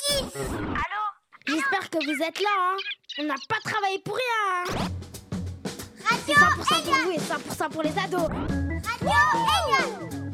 Alice. Allô? J'espère que vous êtes là, hein. On n'a pas travaillé pour rien, hein. C'est Radio 100% pour vous et 100% pour les ados. Radio Eliane.